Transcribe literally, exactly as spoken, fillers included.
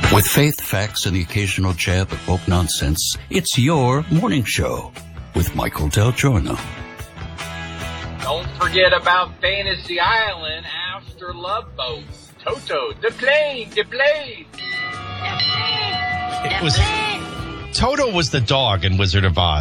With faith, facts, and the occasional jab of woke nonsense, it's your morning show with Michael Del Giorno. Don't forget about Fantasy Island after Love Boat. Toto, the plane, the plane. It was Toto was the dog in Wizard of Oz.